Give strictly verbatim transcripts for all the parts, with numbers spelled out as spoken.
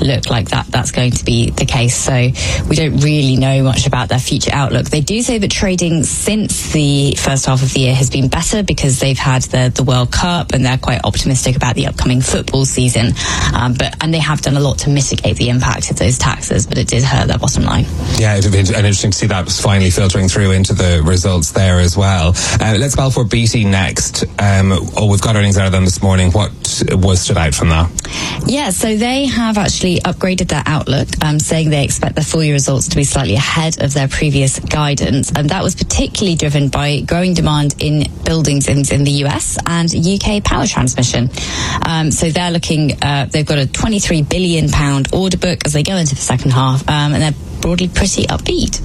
look like that that's going to be the case. So we don't really know much about their future outlook. They do say that trading since the first half of the year has been better because they've had the, the World Cup, and they're quite optimistic about the upcoming football season. Um, but and they have done a lot to mitigate the impact of those taxes, but it did hurt their bottom line. Yeah, it'd be interesting to see that finally filtering through into the results there as well. Uh, let's Balfour Beatty next. Um, oh, we've got earnings out of them this morning. What was stood out from that? Yeah, so they have actually upgraded their outlook, um, saying they expect their full year results to be slightly ahead of their previous guidance. And that was particularly driven by growing demand in buildings in, in the U S and U K power transmission. Um, so they're looking, uh, they've got a twenty-three billion pounds order book as they go into the second half, um, and they're broadly pretty upbeat.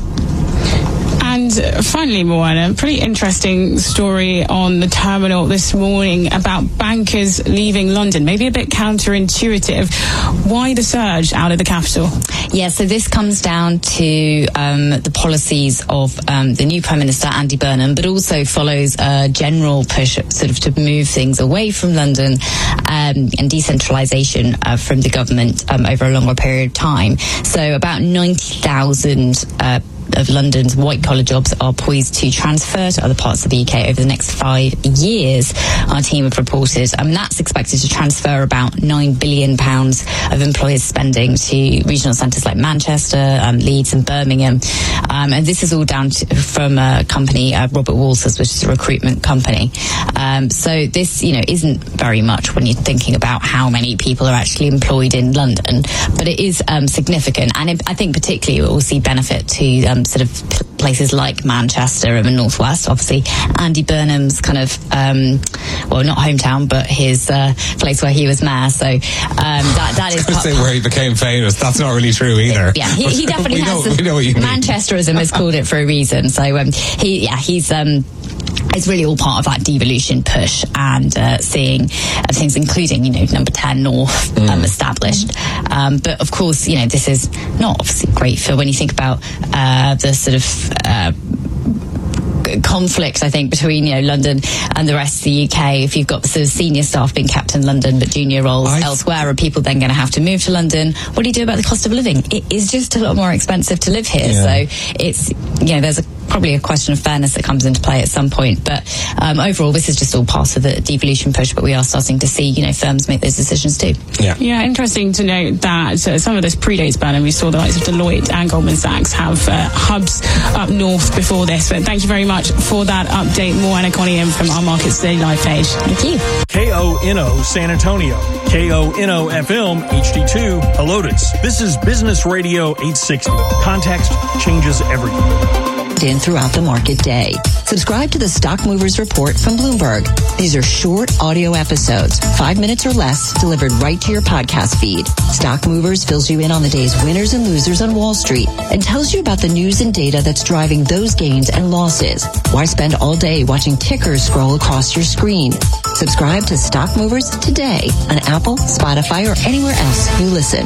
And finally, Moana, pretty interesting story on the terminal this morning about bankers leaving London. Maybe a bit counterintuitive. Why the surge out of the capital? Yeah, so this comes down to um, the policies of um, the new Prime Minister, Andy Burnham, but also follows a general push sort of to move things away from London um, and decentralisation uh, from the government um, over a longer period of time. So about ninety thousand uh, of London's white-collar jobs are poised to transfer to other parts of the U K over the next five years, our team have reported. I mean, that's expected to transfer about nine billion pounds of employers' spending to regional centres like Manchester, um, Leeds and Birmingham. Um, and this is all down to, from a company, uh, Robert Walters, which is a recruitment company. Um, so this, you know, isn't very much when you're thinking about how many people are actually employed in London, but it is um, significant. And it, I think particularly it will see benefit to um, sort of places like Manchester and the Northwest. Obviously, Andy Burnham's kind of, um, well, not hometown, but his uh, place where he was mayor. So um, that that is. I was going to say where he became famous. That's not really true either. Yeah, he, he definitely we has. Know, we know what you mean. Manchesterism is called it for a reason. So um, he, yeah, he's. Um, It's really all part of that devolution push and uh, seeing uh, things, including, you know, number ten North um, mm. established. Um, but of course, you know, this is not obviously great for when you think about uh, the sort of uh, conflict, I think, between, you know, London and the rest of the U K. If you've got the sort of senior staff being kept in London but junior roles I... elsewhere, are people then going to have to move to London? What do you do about the cost of living? It is just a lot more expensive to live here. Yeah. So it's, you know, there's a probably a question of fairness that comes into play at some point. But um, overall, this is just all part of the devolution push, but we are starting to see, you know, firms make those decisions too. Yeah, yeah. Interesting to note that uh, some of this predates Burnham. We saw the likes of Deloitte and Goldman Sachs have uh, hubs up north before this. But thank you very much for that update. More Anna Connie in from our Markets Today live page. Thank you. K O N O San Antonio, K O N O F M H D two Helotes. This is Business Radio eight sixty. Context changes everything. In throughout the market day. Subscribe to the Stock Movers Report from Bloomberg. These are short audio episodes, five minutes or less, delivered right to your podcast feed. Stock Movers fills you in on the day's winners and losers on Wall Street and tells you about the news and data that's driving those gains and losses. Why spend all day watching tickers scroll across your screen? Subscribe to Stock Movers today on Apple, Spotify, or anywhere else you listen.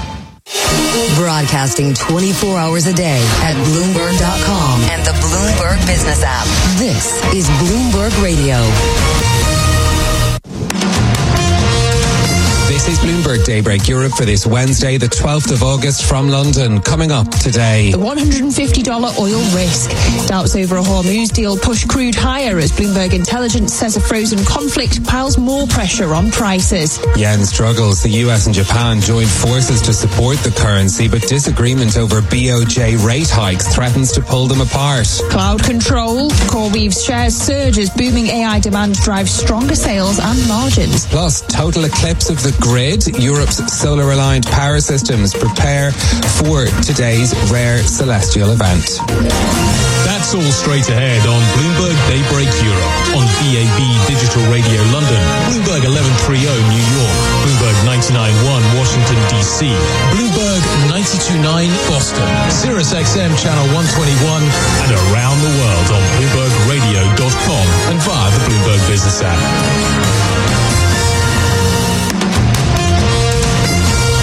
Broadcasting twenty-four hours a day at Bloomberg dot com and the Bloomberg Business app. This is Bloomberg Radio. This is Bloomberg Daybreak Europe for this Wednesday, the twelfth of August from London. Coming up today. The one hundred fifty dollars oil risk. Doubts over a Hormuz deal push crude higher as Bloomberg Intelligence says a frozen conflict piles more pressure on prices. Yen struggles. The U S and Japan joined forces to support the currency, but disagreement over B O J rate hikes threatens to pull them apart. Cloud control. CoreWeave's shares surge as booming A I demand drives stronger sales and margins. Plus, total eclipse of the grid. Europe's solar-reliant power systems prepare for today's rare celestial event. That's all straight ahead on Bloomberg Daybreak Europe on B A B Digital Radio London, Bloomberg eleven thirty New York, Bloomberg ninety-nine point one Washington D C, Bloomberg ninety-two point nine Boston, Sirius X M Channel one twenty-one, and around the world on Bloomberg Radio dot com and via the Bloomberg Business app.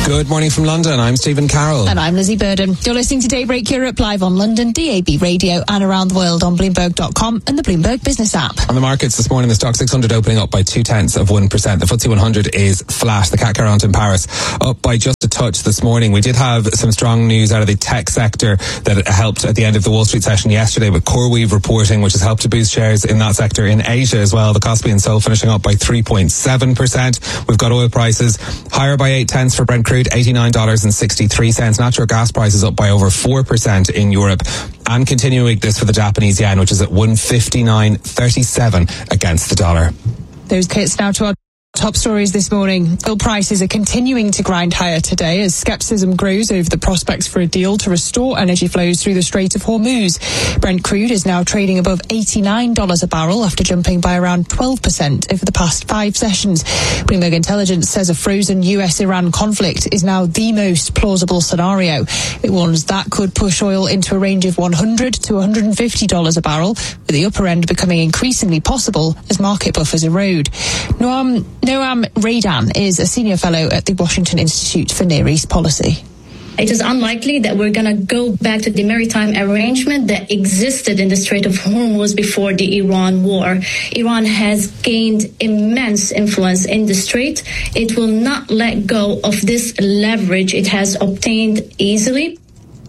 Good morning from London. I'm Stephen Carroll. And I'm Lizzie Burden. You're listening to Daybreak Europe live on London, D A B Radio, and around the world on Bloomberg dot com and the Bloomberg Business app. On the markets this morning, the Stock six hundred opening up by two tenths of one percent. The F T S E one hundred is flat. The C A C quarante in Paris up by just a touch this morning. We did have some strong news out of the tech sector that helped at the end of the Wall Street session yesterday with CoreWeave reporting, which has helped to boost shares in that sector in Asia as well. The Kospi and Seoul finishing up by three point seven percent. We've got oil prices higher by eight tenths for Brent crude, eighty-nine dollars and sixty-three cents. Natural gas prices up by over four percent in Europe. And continuing weakness for the Japanese yen, which is at one fifty-nine thirty-seven against the dollar. Those kits now to our top stories this morning. Oil prices are continuing to grind higher today as skepticism grows over the prospects for a deal to restore energy flows through the Strait of Hormuz. Brent crude is now trading above eighty-nine dollars a barrel after jumping by around twelve percent over the past five sessions. Bloomberg Intelligence says a frozen U S Iran conflict is now the most plausible scenario. It warns that could push oil into a range of one hundred to one hundred fifty dollars a barrel, with the upper end becoming increasingly possible as market buffers erode. Noam Noam Raydan is a senior fellow at the Washington Institute for Near East Policy. It is unlikely that we're going to go back to the maritime arrangement that existed in the Strait of Hormuz before the Iran war. Iran has gained immense influence in the strait. It will not let go of this leverage it has obtained easily.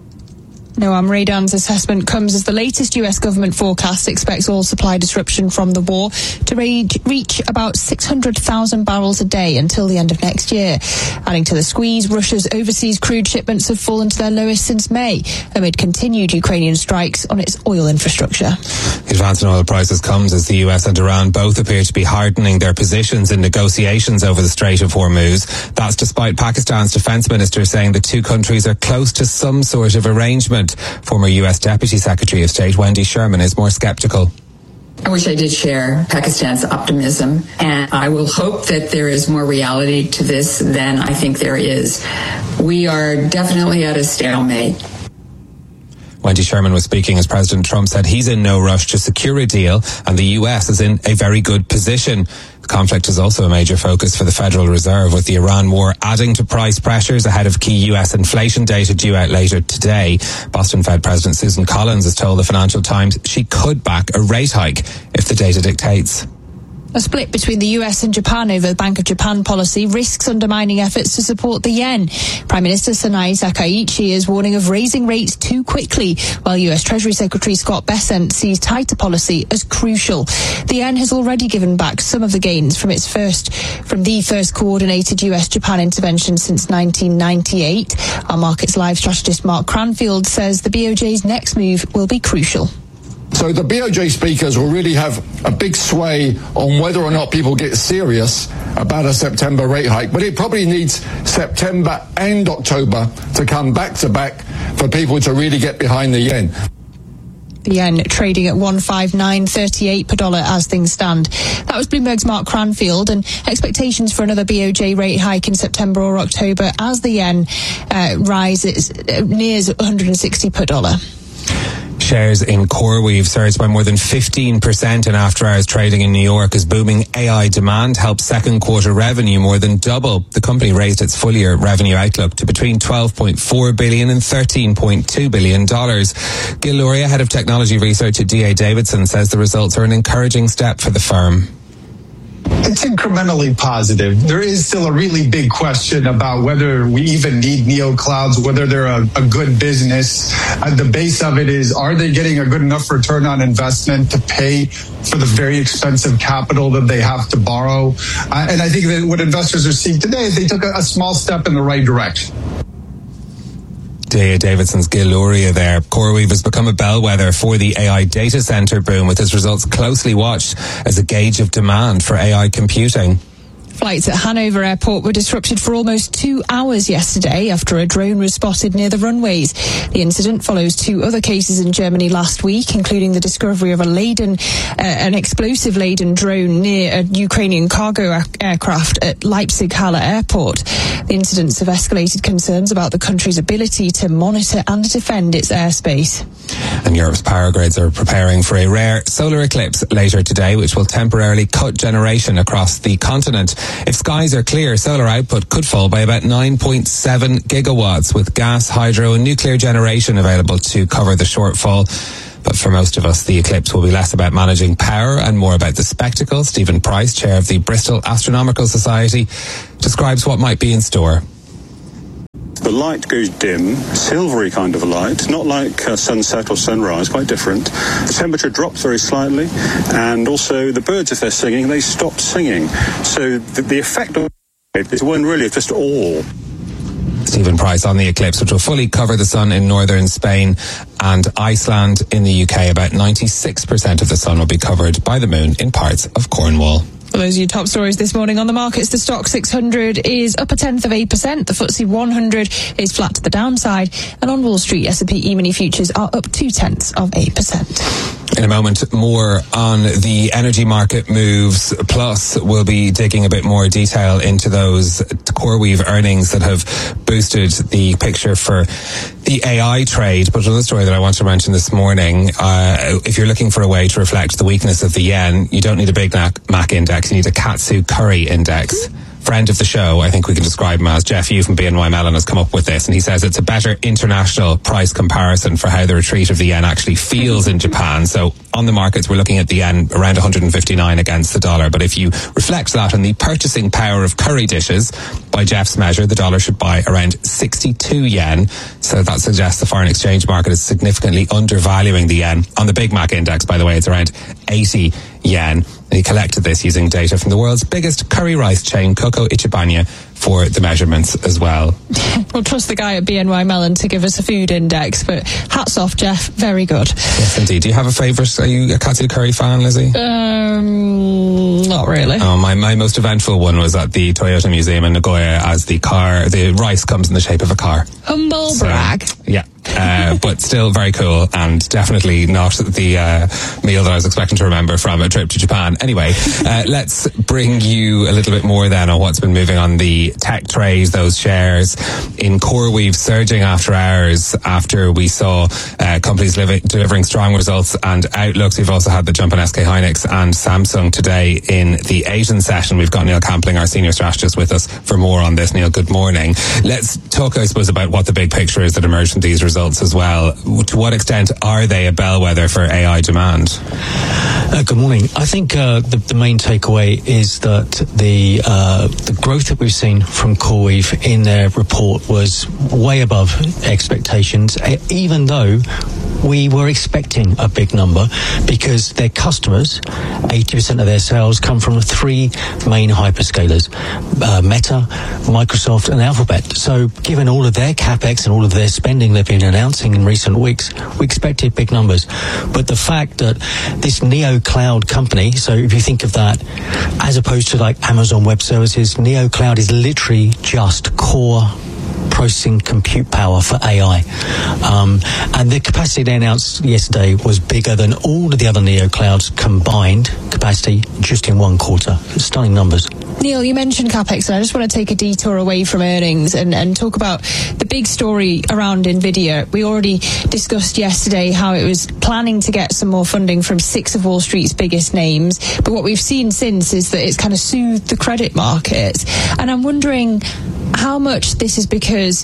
Noam Raydan's assessment comes as the latest U S government forecast expects oil supply disruption from the war to reach about six hundred thousand barrels a day until the end of next year. Adding to the squeeze, Russia's overseas crude shipments have fallen to their lowest since May, amid continued Ukrainian strikes on its oil infrastructure. The advance in oil prices comes as the U S and Iran both appear to be hardening their positions in negotiations over the Strait of Hormuz. That's despite Pakistan's defense minister saying the two countries are close to some sort of arrangement. Former U S Deputy Secretary of State Wendy Sherman is more sceptical. I wish I did share Pakistan's optimism, and I will hope that there is more reality to this than I think there is. We are definitely at a stalemate. Wendy Sherman was speaking as President Trump said he's in no rush to secure a deal and the U S is in a very good position. The conflict is also a major focus for the Federal Reserve, with the Iran war adding to price pressures ahead of key U S inflation data due out later today. Boston Fed President Susan Collins has told the Financial Times she could back a rate hike if the data dictates. A split between the U S and Japan over the Bank of Japan policy risks undermining efforts to support the yen. Prime Minister Sanai Takaichi is warning of raising rates too quickly, while U S Treasury Secretary Scott Bessent sees tighter policy as crucial. The yen has already given back some of the gains from its first, from the first coordinated U S-Japan intervention since nineteen ninety-eight. Our Markets Live strategist Mark Cranfield says the B O J's next move will be crucial. So the B O J speakers will really have a big sway on whether or not people get serious about a September rate hike. But it probably needs September and October to come back to back for people to really get behind the yen. The yen trading at one fifty-nine thirty-eight per dollar as things stand. That was Bloomberg's Mark Cranfield, and expectations for another B O J rate hike in September or October as the yen uh, rises uh, nears one hundred sixty per dollar. Shares in CoreWeave surged by more than fifteen percent in after-hours trading in New York as booming A I demand helped second quarter revenue more than double. The company raised its full-year revenue outlook to between twelve point four billion dollars and thirteen point two billion dollars. Gil Luria, head of technology research at D A Davidson, says the results are an encouraging step for the firm. It's incrementally positive. There is still a really big question about whether we even need neoclouds, whether they're a, a good business. At the base of it is, are they getting a good enough return on investment to pay for the very expensive capital that they have to borrow? Uh, and I think that what investors are seeing today is they took a, a small step in the right direction. D A Davidson's Gil Luria there. CoreWeave has become a bellwether for the A I data center boom, with its results closely watched as a gauge of demand for A I computing. Flights at Hanover Airport were disrupted for almost two hours yesterday after a drone was spotted near the runways. The incident follows two other cases in Germany last week, including the discovery of a laden, uh, an explosive-laden drone near a Ukrainian cargo a- aircraft at Leipzig-Halle Airport. The incidents have escalated concerns about the country's ability to monitor and defend its airspace. And Europe's power grids are preparing for a rare solar eclipse later today, which will temporarily cut generation across the continent. If skies are clear, solar output could fall by about nine point seven gigawatts, with gas, hydro and nuclear generation available to cover the shortfall. But for most of us, the eclipse will be less about managing power and more about the spectacle. Stephen Price, chair of the Bristol Astronomical Society, describes what might be in store. The light goes dim, silvery kind of a light, not like uh, sunset or sunrise, quite different. The temperature drops very slightly, and also the birds, if they're singing, they stop singing. So the, the effect of it is one really of just awe. Stephen Price on the eclipse, which will fully cover the sun in northern Spain and Iceland. In the U K, about ninety-six percent of the sun will be covered by the moon in parts of Cornwall. Well, those are your top stories this morning on the markets. The Stock six hundred is up a tenth of eight percent. The F T S E one hundred is flat to the downside. And on Wall Street, S and P E-mini futures are up two tenths of eight percent. In a moment, more on the energy market moves. Plus, we'll be digging a bit more detail into those CoreWeave earnings that have boosted the picture for the A I trade. But another story that I want to mention this morning, uh, if you're looking for a way to reflect the weakness of the yen, you don't need a Big Mac index, you need a Katsu Curry index. Friend of the show, I think we can describe him as, Jeff Yu from B N Y Mellon, has come up with this, and he says it's a better international price comparison for how the retreat of the yen actually feels in Japan. So on the markets, we're looking at the yen around one hundred fifty-nine against the dollar. But if you reflect that on the purchasing power of curry dishes, by Jeff's measure, the dollar should buy around sixty-two yen. So that suggests the foreign exchange market is significantly undervaluing the yen. On the Big Mac index, by the way, it's around eighty yen. And he collected this using data from the world's biggest curry rice chain, Coco Ichibanya, for the measurements as well. We'll trust the guy at B N Y Mellon to give us a food index, but hats off, Jeff. Very good. Yes, indeed. Do you have a favourite? Are you a Katsu Curry fan, Lizzie? Um, not really. Oh, my, my most eventful one was at the Toyota Museum in Nagoya, as the car, the rice comes in the shape of a car. Humble so, brag. Yeah. Uh, but still very cool, and definitely not the uh, meal that I was expecting to remember from a trip to Japan. Anyway, uh, let's bring you a little bit more then on what's been moving on the tech trade. Those shares in CoreWeave surging after hours after we saw uh, companies living, delivering strong results and outlooks. We've also had the jump on S K Hynix and Samsung today in the Asian session. We've got Neil Campling, our senior strategist, with us for more on this. Neil, good morning. Let's talk, I suppose, about what the big picture is that emerged from these results as well. To what extent are they a bellwether for A I demand? Uh, good morning. I think uh, the, the main takeaway is that the uh, the growth that we've seen from CoreWeave in their report was way above expectations, even though we were expecting a big number, because their customers, eighty percent of their sales come from the three main hyperscalers, uh, Meta, Microsoft and Alphabet. So given all of their capex and all of their spending they've been announcing in recent weeks, we expected big numbers. But the fact that this Neo Cloud company, so if you think of that as opposed to like Amazon Web Services, Neo Cloud is literally just core processing compute power for A I. Um, and the capacity they announced yesterday was bigger than all of the other Neo Clouds combined capacity just in one quarter. Stunning numbers. Neil, you mentioned CapEx, and I just want to take a detour away from earnings and, and talk about the big story around NVIDIA. We already discussed yesterday how it was planning to get some more funding from six of Wall Street's biggest names, but what we've seen since is that it's kind of soothed the credit markets. And I'm wondering how much this is because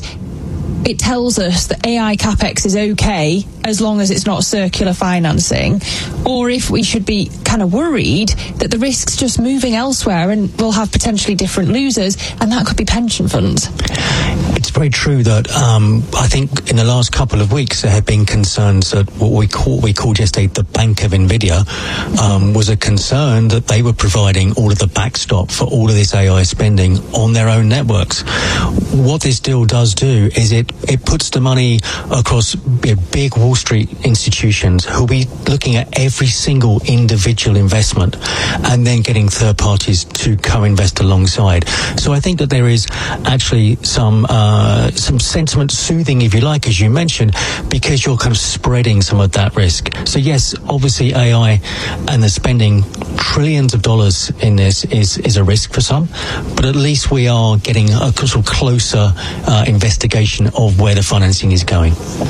it tells us that A I capex is okay as long as it's not circular financing, or if we should be kind of worried that the risk's just moving elsewhere and we'll have potentially different losers, and that could be pension funds. It's very true that um, I think in the last couple of weeks there have been concerns that what we call, we called yesterday the Bank of NVIDIA um, was a concern that they were providing all of the backstop for all of this A I spending on their own networks. What this deal does do is it it puts the money across big Wall Street institutions who'll be looking at every single individual investment and then getting third parties to co-invest alongside. So I think that there is actually some uh, uh, some sentiment soothing, if you like, as you mentioned, because you're kind of spreading some of that risk. So yes, obviously A I and the spending trillions of dollars in this is, is a risk for some, but at least we are getting a sort of closer uh, investigation of where the financing is going.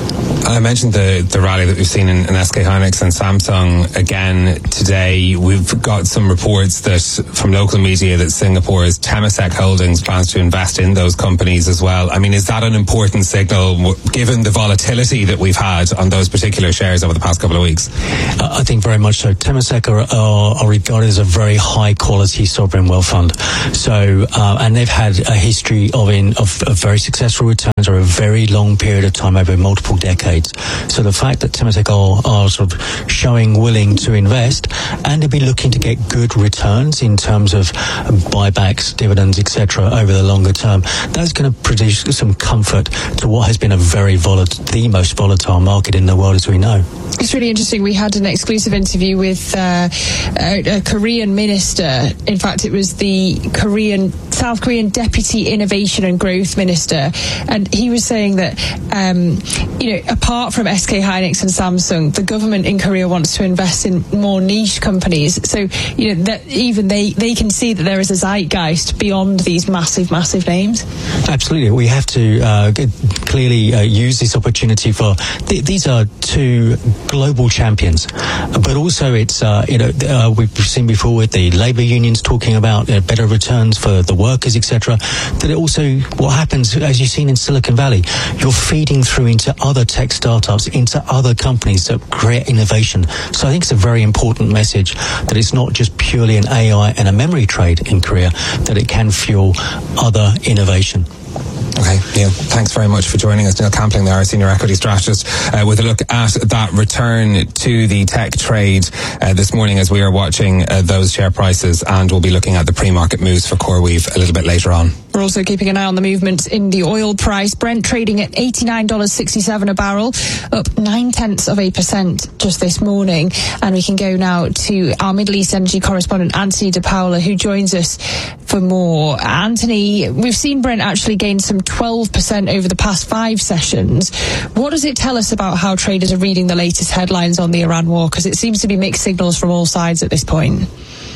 I mentioned the, the rally that we've seen in, in S K Hynix and Samsung again today. We've got some reports that from local media that Singapore's Temasek Holdings plans to invest in those companies as well. I mean, is that an important signal given the volatility that we've had on those particular shares over the past couple of weeks? Uh, I think very much so. Temasek are, are, are regarded as a very high quality sovereign wealth fund. So, uh, and they've had a history of, in, of, of very successful returns over a very long period of time, over multiple decades. So the fact that Temasek are, are sort of showing willing to invest and to be looking to get good returns in terms of buybacks, dividends, et cetera over the longer term, that's going to produce some comfort to what has been a very volatile, the most volatile market in the world as we know. It's really interesting. We had an exclusive interview with uh, a, a Korean minister. In fact, it was the Korean, South Korean Deputy Innovation and Growth Minister, and he was saying that, um, you know, apart from S K Hynix and Samsung, the government in Korea wants to invest in more niche companies. So, you know, that even they, they can see that there is a zeitgeist beyond these massive, massive names. Absolutely. We have to uh, clearly uh, use this opportunity for, th- these are two global champions, but also it's, uh, you know, uh, we've seen before with the labour unions talking about uh, better returns for the workers, et cetera, that it also, what happens, as you've seen in Silicon Valley, you're feeding through into other tech startups, into other companies that create innovation. So I think it's a very important message that it's not just purely an A I and a memory trade in Korea, that it can fuel other innovation. Okay, Neil, thanks very much for joining us. Neil Campling there, our senior equity strategist, uh, with a look at that return to the tech trade uh, this morning as we are watching uh, those share prices, and we'll be looking at the pre-market moves for CoreWeave a little bit later on. We're also keeping an eye on the movements in the oil price. Brent trading at eighty-nine dollars and sixty-seven cents a barrel, up nine tenths of a percent just this morning. And we can go now to our Middle East energy correspondent, Anthony De Paula, who joins us for more. Anthony, we've seen Brent actually gain some twelve percent over the past five sessions. What does it tell us about how traders are reading the latest headlines on the Iran war? Because it seems to be mixed signals from all sides at this point.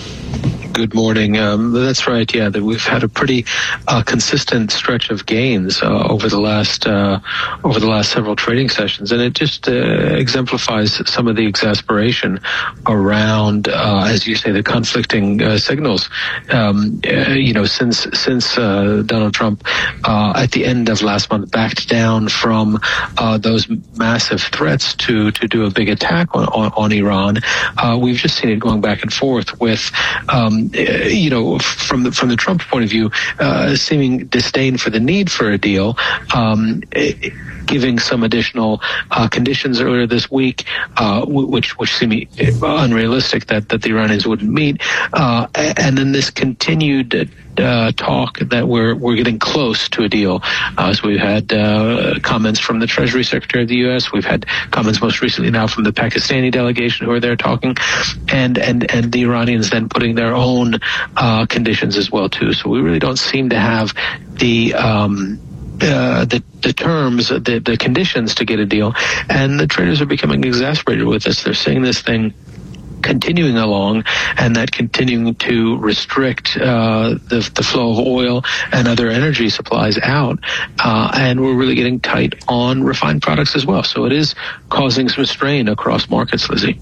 Good morning. Um, that's right. Yeah, that we've had a pretty uh, consistent stretch of gains uh, over the last uh, over the last several trading sessions, and it just uh, exemplifies some of the exasperation around, uh, as you say, the conflicting uh, signals. Um, uh, you know, since since uh, Donald Trump uh, at the end of last month backed down from uh, those massive threats to to do a big attack on on, on Iran, uh, we've just seen it going back and forth with. Um, you know, from the, from the Trump point of view, uh, seeming disdain for the need for a deal, um, giving some additional uh, conditions earlier this week, uh, which which seem unrealistic that, that the Iranians wouldn't meet, uh, and then this continued uh, talk that we're we're getting close to a deal. Uh, so we've had uh, comments from the Treasury Secretary of the U S. We've had comments most recently now from the Pakistani delegation who are there talking, and and and the Iranians then putting their own uh, conditions as well too. So we really don't seem to have the. Um, Uh, the, the terms, the, the conditions to get a deal, and the traders are becoming exasperated with this. They're seeing this thing continuing along, and that continuing to restrict uh, the, the flow of oil and other energy supplies out, uh, and we're really getting tight on refined products as well. So it is causing some strain across markets, Lizzie.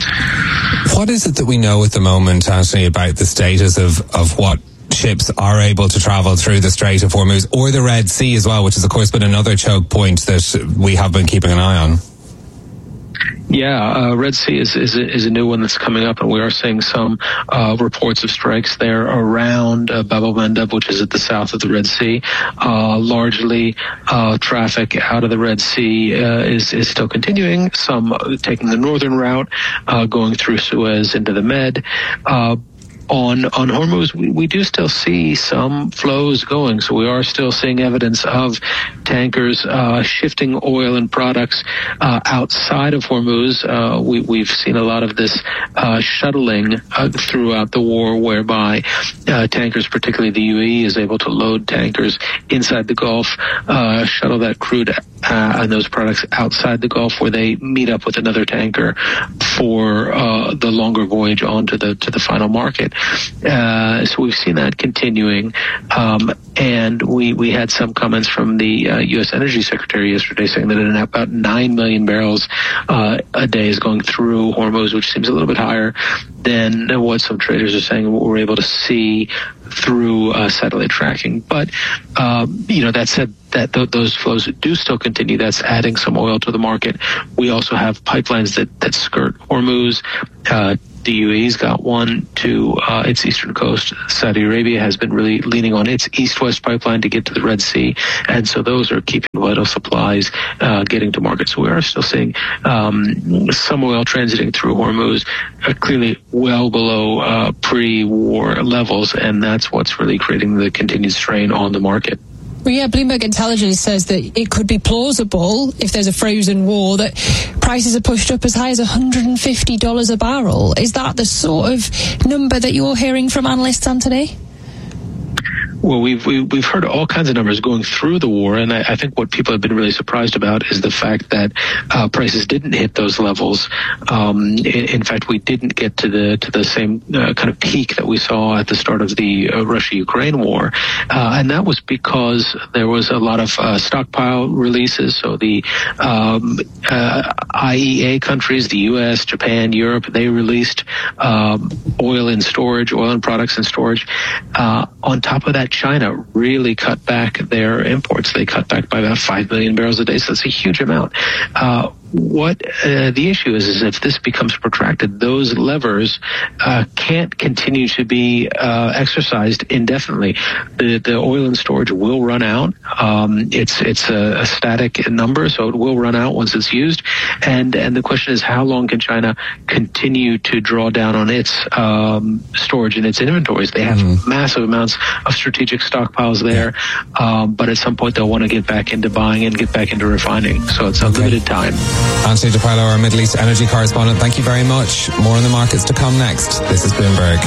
What is it that we know at the moment, Anthony, about the status of, of what ships are able to travel through the Strait of Hormuz or the Red Sea as well, which has of course been another choke point that we have been keeping an eye on? Yeah, uh, Red Sea is, is, a, is a new one that's coming up, and we are seeing some uh, reports of strikes there around uh, Bab el-Mandeb, which is at the south of the Red Sea. Uh, largely, uh, traffic out of the Red Sea uh, is, is still continuing, some taking the northern route, uh, going through Suez into the Med. Uh, on on Hormuz, we, we do still see some flows going. So we are still seeing evidence of tankers uh, shifting oil and products uh, outside of Hormuz. Uh, we, we've seen a lot of this uh, shuttling uh, throughout the war, whereby uh, tankers, particularly the U A E, is able to load tankers inside the Gulf, uh, shuttle that crude uh, and those products outside the Gulf, where they meet up with another tanker for uh, the longer voyage onto the to the final market. Uh, so we've seen that continuing, um, and we we had some comments from the uh, U S Energy Secretary yesterday saying that at about nine million barrels uh, a day is going through Hormuz, which seems a little bit higher than what some traders are saying we're able to see through uh, satellite tracking. But, um, you know, that said, that th- those flows do still continue. That's adding some oil to the market. We also have pipelines that, that skirt Hormuz. Uh, the U A E's got one to uh, its eastern coast. Saudi Arabia has been really leaning on its east-west pipeline to get to the Red Sea. And so those are keeping vital supplies uh, getting to market. So we are still seeing um, some oil transiting through Hormuz, uh, clearly well below uh, pre-war levels. And that's what's really creating the continued strain on the market. Well, yeah, Bloomberg Intelligence says that it could be plausible, if there's a frozen war, that prices are pushed up as high as one hundred fifty dollars a barrel. Is that the sort of number that you're hearing from analysts on today? Well, we've we, we've heard all kinds of numbers going through the war, and I, I think what people have been really surprised about is the fact that uh, prices didn't hit those levels. Um, in, in fact, we didn't get to the to the same uh, kind of peak that we saw at the start of the uh, Russia-Ukraine war, uh, and that was because there was a lot of uh, stockpile releases. So the um, uh, I E A countries, the U S, Japan, Europe, they released um, oil in storage, oil and products in storage. Uh, on top of that, China really cut back their imports. They cut back by about five million barrels a day. So that's a huge amount. Uh, what uh, the issue is, is if this becomes protracted, those levers uh, can't continue to be uh, exercised indefinitely. The the oil in storage will run out. Um, it's it's a, a static number, so it will run out once it's used. And and the question is, how long can China continue to draw down on its um, storage and its inventories? They have mm. massive amounts of strategic stockpiles there, um, but at some point they'll want to get back into buying and get back into refining. So it's a okay. limited time. Anthony DiPaolo, our Middle East energy correspondent, thank you very much. More on the markets to come next. This is Bloomberg.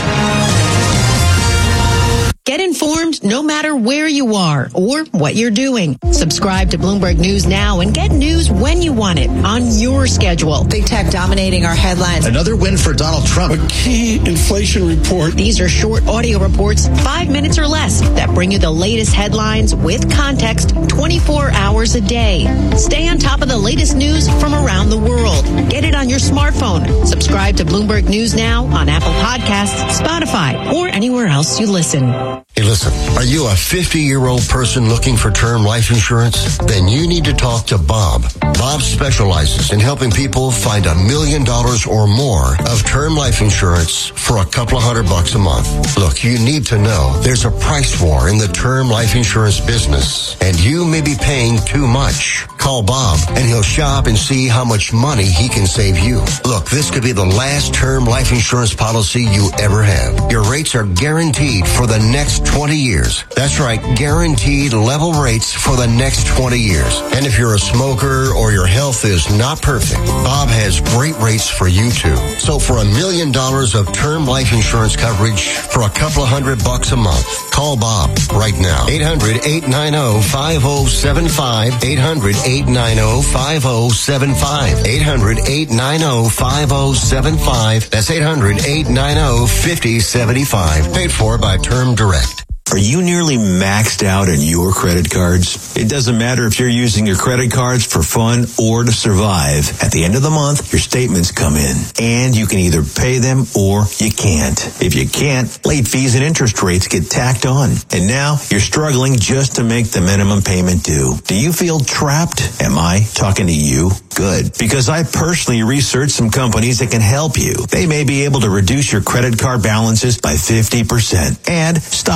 Get informed no matter where you are or what you're doing. Subscribe to Bloomberg News now and get news when you want it on your schedule. Big tech dominating our headlines. Another win for Donald Trump. A key inflation report. These are short audio reports, five minutes or less, that bring you the latest headlines with context twenty-four hours a day. Stay on top of the latest news from around the world. Get it on your smartphone. Subscribe to Bloomberg News now on Apple Podcasts, Spotify, or anywhere else you listen. Hey, listen, are you a fifty-year-old person looking for term life insurance? Then you need to talk to Bob. Bob specializes in helping people find a million dollars or more of term life insurance for a couple of hundred bucks a month. Look, you need to know there's a price war in the term life insurance business, and you may be paying too much. Call Bob, and he'll shop and see how much money he can save you. Look, this could be the last term life insurance policy you ever have. Your rates are guaranteed for the next twenty years. That's right, guaranteed level rates for the next twenty years. And if you're a smoker or your health is not perfect, Bob has great rates for you too. So for a million dollars of term life insurance coverage for a couple of hundred bucks a month, call Bob right now. eight hundred, eight nine zero, five zero seven five. eight hundred, eight nine zero, five zero seven five. eight hundred, eight nine zero, five zero seven five. That's eight hundred, eight nine zero, five zero seven five. Paid for by Term Direct. Are you nearly maxed out on your credit cards? It doesn't matter if you're using your credit cards for fun or to survive. At the end of the month, your statements come in, and you can either pay them or you can't. If you can't, late fees and interest rates get tacked on. And now you're struggling just to make the minimum payment due. Do you feel trapped? Am I talking to you? Good. Because I personally researched some companies that can help you. They may be able to reduce your credit card balances by fifty percent and stop the late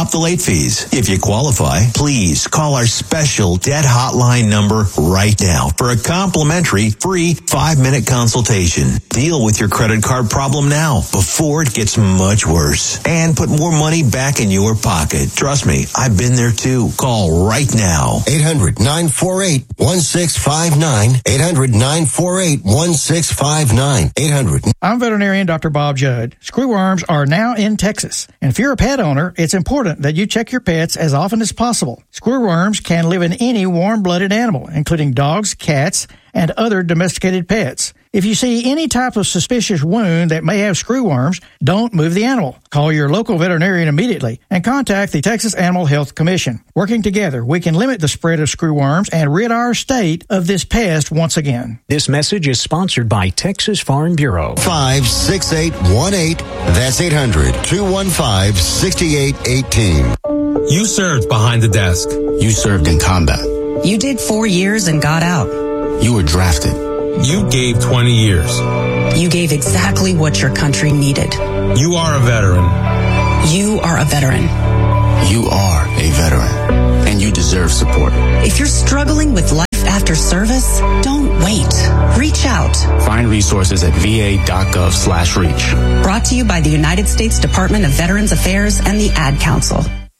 fees. If you qualify, please call our special debt hotline number right now for a complimentary free five-minute consultation. Deal with your credit card problem now before it gets much worse and put more money back in your pocket. Trust me, I've been there too. Call right now. eight hundred nine four eight one six five nine. eight hundred nine four eight one six five nine. eight hundred. I'm veterinarian Doctor Bob Judd. Screwworms are now in Texas. And if you're a pet owner, it's important that you check your pets as often as possible. Screwworms can live in any warm-blooded animal, including dogs, cats, and other domesticated pets. If you see any type of suspicious wound that may have screwworms, don't move the animal. Call your local veterinarian immediately and contact the Texas Animal Health Commission. Working together, we can limit the spread of screwworms and rid our state of this pest once again. This message is sponsored by Texas Farm Bureau. five six eight one eight. That's eight hundred two one five six eight one eight. You served behind the desk. You served in combat. You did four years and got out. You were drafted. You gave twenty years. You gave exactly what your country needed. You are a veteran. You are a veteran. You are a veteran, and you deserve support. If you're struggling with life after service, don't wait. Reach out. Find resources at va.gov slash reach. Brought to you by the United States Department of Veterans Affairs and the Ad Council.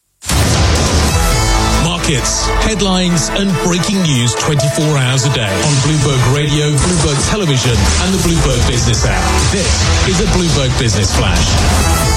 Markets, headlines, and breaking news twenty-four hours a day on Bloomberg Radio, Bloomberg Television, and the Bloomberg Business app. This is a Bloomberg Business Flash.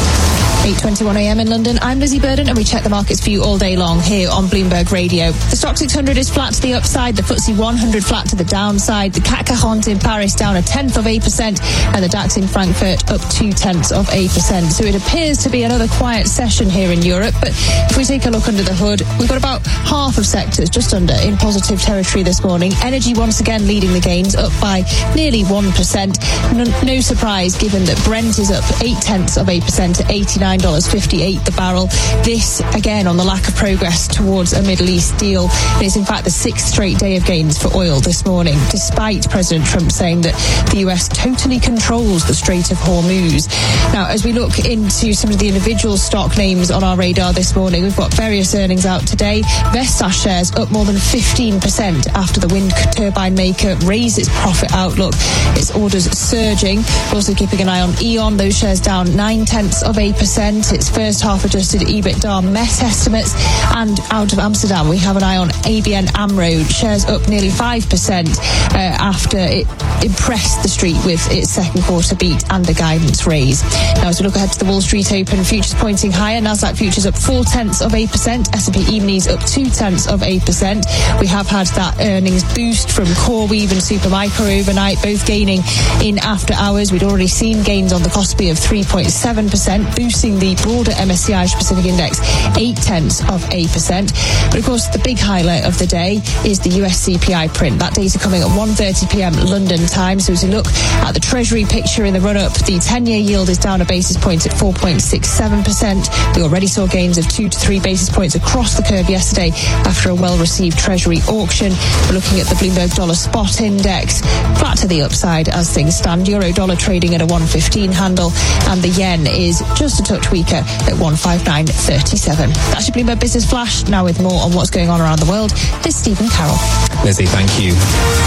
eight twenty-one a m in London. I'm Lizzie Burden, and we check the markets for you all day long here on Bloomberg Radio. The Stock six hundred is flat to the upside, the F T S E one hundred flat to the downside, the C A C quarante in Paris down a tenth of a percent, and the DAX in Frankfurt up two tenths of a percent. So it appears to be another quiet session here in Europe, but if we take a look under the hood, we've got about half of sectors, just under, in positive territory this morning. Energy once again leading the gains, up by nearly one percent. No, no surprise given that Brent is up eight tenths of a percent to eighty-nine dollars fifty-eight the barrel. This again on the lack of progress towards a Middle East deal. And it's in fact the sixth straight day of gains for oil this morning, despite President Trump saying that the U S totally controls the Strait of Hormuz. Now, as we look into some of the individual stock names on our radar this morning, we've got various earnings out today. Vestas shares up more than fifteen percent after the wind turbine maker raised its profit outlook. Its orders surging. We're also keeping an eye on E.ON. Those shares down nine tenths of a percent. Its first half adjusted EBITDA met estimates. And out of Amsterdam, we have an eye on A B N AMRO. Shares up nearly five percent uh, after it impressed the street with its second quarter beat and the guidance raise. Now, as we look ahead to the Wall Street Open, futures pointing higher. Nasdaq futures up four tenths of a percent. S and P E-minis up two tenths of a percent. We have had that earnings boost from CoreWeave and Supermicro overnight, both gaining in after hours. We'd already seen gains on the Kospi of three point seven percent, boosting the broader M S C I Pacific Index eight tenths of a percent. But of course, the big highlight of the day is the U S C P I print. That data coming at one thirty p m London time. So as we look at the Treasury picture in the run-up, the ten-year yield is down a basis point at four point six seven percent. We already saw gains of two to three basis points across the curve yesterday after a well-received Treasury auction. We're looking at the Bloomberg Dollar Spot Index, flat to the upside as things stand. Euro dollar trading at a one fifteen handle, and the yen is just a touch weaker at one fifty-nine thirty-seven. That's your Bloomberg Business Flash. Now with more on what's going on around the world, here's Stephen Carroll. Lizzie, thank you.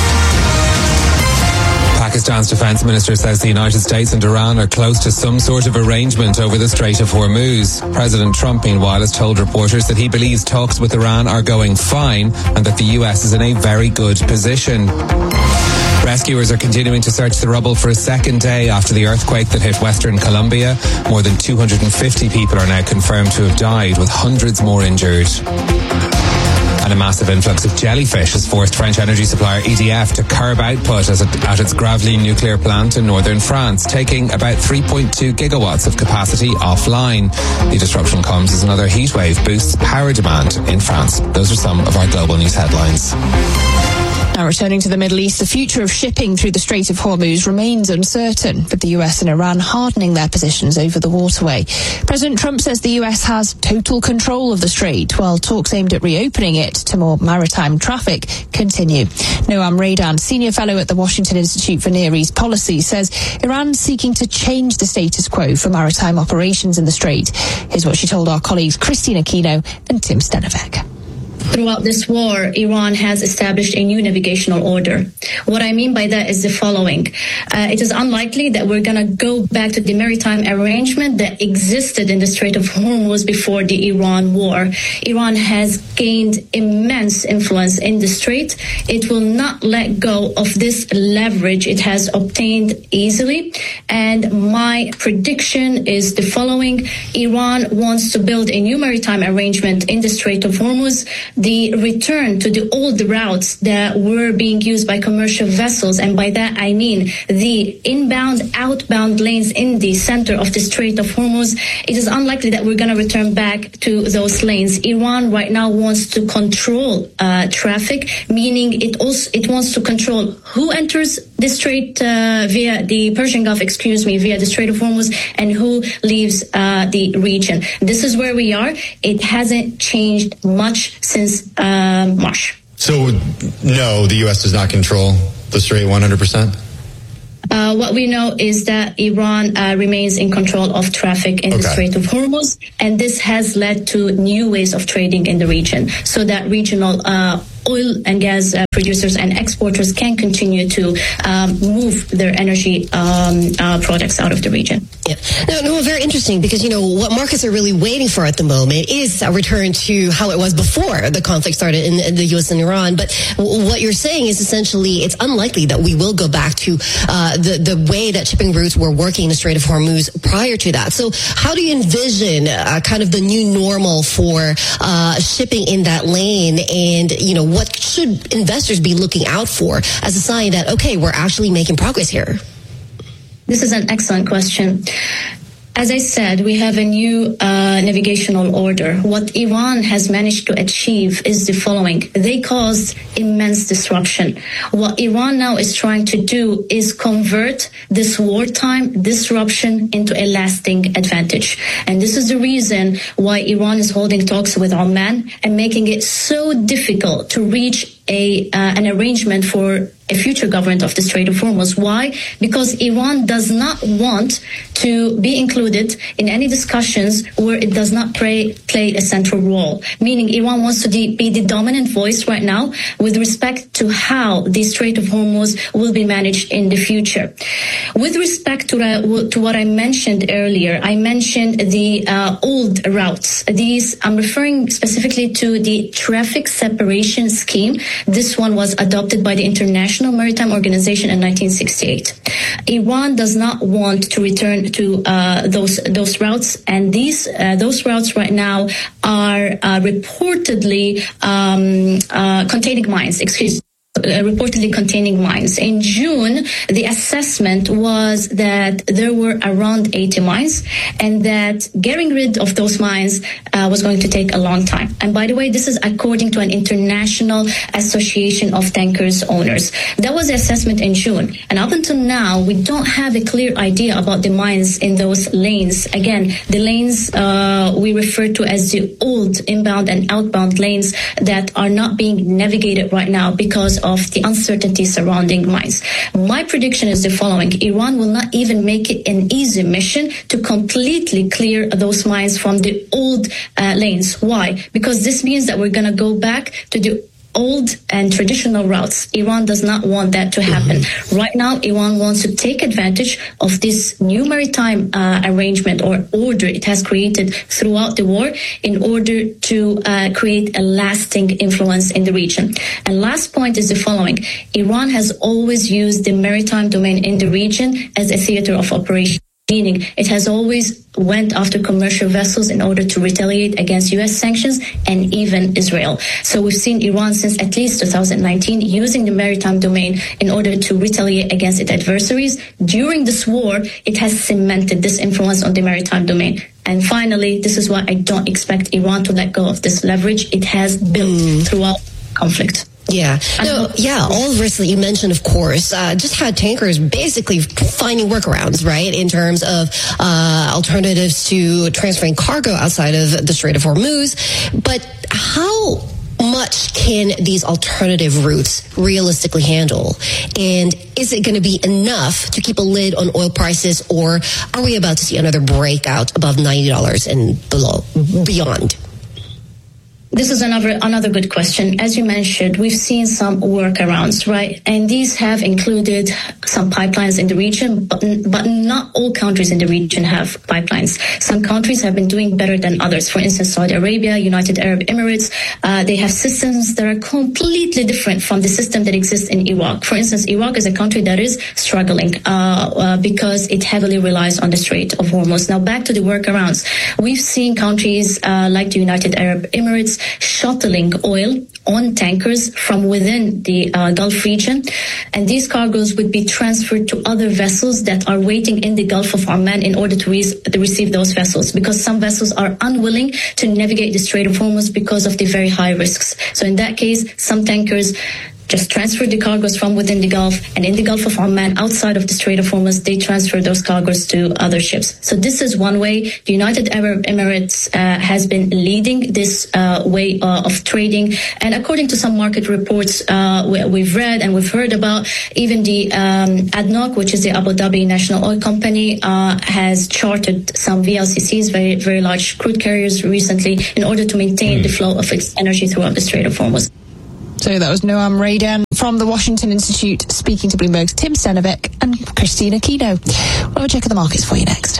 Pakistan's defense minister says the United States and Iran are close to some sort of arrangement over the Strait of Hormuz. President Trump, meanwhile, has told reporters that he believes talks with Iran are going fine and that the U S is in a very good position. Rescuers are continuing to search the rubble for a second day after the earthquake that hit Western Colombia. More than two hundred fifty people are now confirmed to have died, with hundreds more injured. And a massive influx of jellyfish has forced French energy supplier E D F to curb output as it, at its Gravelines nuclear plant in northern France, taking about three point two gigawatts of capacity offline. The disruption comes as another heatwave boosts power demand in France. Those are some of our global news headlines. Now returning to the Middle East, the future of shipping through the Strait of Hormuz remains uncertain, with the U S and Iran hardening their positions over the waterway. President Trump says the U S has total control of the strait, while talks aimed at reopening it to more maritime traffic continue. Noam Raidan, senior fellow at the Washington Institute for Near East Policy, says Iran's seeking to change the status quo for maritime operations in the strait. Here's what she told our colleagues Christina Kino and Tim Stenevec. Throughout this war, Iran has established a new navigational order. What I mean by that is the following. Uh, it is unlikely that we're going to go back to the maritime arrangement that existed in the Strait of Hormuz before the Iran war. Iran has gained immense influence in the strait. It will not let go of this leverage it has obtained easily. And my prediction is the following. Iran wants to build a new maritime arrangement in the Strait of Hormuz. The return to the old routes that were being used by commercial vessels, and by that I mean the inbound, outbound lanes in the center of the Strait of Hormuz, it is unlikely that we're going to return back to those lanes. Iran right now wants to control uh, traffic, meaning it also it wants to control who enters the strait uh, via the Persian Gulf, excuse me, via the Strait of Hormuz, and who leaves uh, the region. This is where we are. It hasn't changed much since uh, March. So, no, the U S does not control the strait one hundred percent? Uh, what we know is that Iran uh, remains in control of traffic in okay. the Strait of Hormuz, and this has led to new ways of trading in the region, so that regional uh, oil and gas uh, producers and exporters can continue to um, move their energy um, uh, products out of the region. Yeah. No, no, very interesting, because, you know, what markets are really waiting for at the moment is a return to how it was before the conflict started in, in the U S and Iran. But w- what you're saying is essentially it's unlikely that we will go back to uh, the, the way that shipping routes were working in the Strait of Hormuz prior to that. So how do you envision uh, kind of the new normal for uh, shipping in that lane? And, you know, what should investors be looking out for as a sign that, okay, we're actually making progress here? This is an excellent question. As I said, we have a new uh, navigational order. What Iran has managed to achieve is the following. They caused immense disruption. What Iran now is trying to do is convert this wartime disruption into a lasting advantage. And this is the reason why Iran is holding talks with Oman and making it so difficult to reach a uh, an arrangement for a future government of the Strait of Hormuz. Why? Because Iran does not want to be included in any discussions where it does not play, play a central role. Meaning Iran wants to de- be the dominant voice right now with respect to how the Strait of Hormuz will be managed in the future. With respect to, uh, to what I mentioned earlier, I mentioned the uh, old routes. These, I'm referring specifically to the traffic separation scheme. This one was adopted by the International Maritime Organization in nineteen sixty-eight. Iran does not want to return to uh, those those routes, and these uh, those routes right now are uh, reportedly um, uh, containing mines. Excuse. Uh, reportedly containing mines. In June, the assessment was that there were around eighty mines, and that getting rid of those mines uh, was going to take a long time. And by the way, this is according to an international association of tankers owners. That was the assessment in June. And up until now, we don't have a clear idea about the mines in those lanes. Again, the lanes uh, we refer to as the old inbound and outbound lanes that are not being navigated right now because of of the uncertainty surrounding mines. My prediction is the following. Iran will not even make it an easy mission to completely clear those mines from the old uh, lanes. Why? Because this means that we're going to go back to the old and traditional routes. Iran does not want that to happen. Mm-hmm. Right now, Iran wants to take advantage of this new maritime uh, arrangement or order it has created throughout the war in order to uh, create a lasting influence in the region. And last point is the following. Iran has always used the maritime domain in the region as a theater of operation. Meaning it has always went after commercial vessels in order to retaliate against U S sanctions and even Israel. So we've seen Iran since at least two thousand nineteen using the maritime domain in order to retaliate against its adversaries. During this war, it has cemented this influence on the maritime domain. And finally, this is why I don't expect Iran to let go of this leverage it has built mm. throughout conflict. Yeah. No, yeah, all the risks that you mentioned, of course, uh, just had tankers basically finding workarounds, right, in terms of uh, alternatives to transferring cargo outside of the Strait of Hormuz. But how much can these alternative routes realistically handle? And is it going to be enough to keep a lid on oil prices, or are we about to see another breakout above ninety dollars and below, beyond? This is another another good question. As you mentioned, we've seen some workarounds, right? And these have included some pipelines in the region, but, but not all countries in the region have pipelines. Some countries have been doing better than others. For instance, Saudi Arabia, United Arab Emirates, uh, they have systems that are completely different from the system that exists in Iraq. For instance, Iraq is a country that is struggling uh, uh, because it heavily relies on the Strait of Hormuz. Now, back to the workarounds. We've seen countries uh, like the United Arab Emirates shuttling oil on tankers from within the uh, Gulf region, and these cargoes would be transferred to other vessels that are waiting in the Gulf of Oman in order to, re- to receive those vessels, because some vessels are unwilling to navigate the Strait of Hormuz because of the very high risks. So in that case, some tankers just transfer the cargoes from within the Gulf, and in the Gulf of Oman, outside of the Strait of Hormuz, they transfer those cargoes to other ships. So this is one way. The United Arab Emirates uh, has been leading this uh, way uh, of trading. And according to some market reports uh, we, we've read and we've heard about, even the um, A D N O C, which is the Abu Dhabi National Oil Company, uh, has chartered some V L C Cs, very, very large crude carriers, recently in order to maintain mm. the flow of its energy throughout the Strait of Hormuz. So that was Noam Raydan from the Washington Institute speaking to Bloomberg's Tim Stenevec and Christina Kino. We'll have a check of the markets for you next.